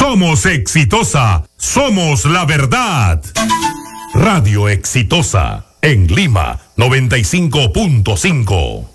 Somos Exitosa, somos la verdad. Radio Exitosa, en Lima, 95.5.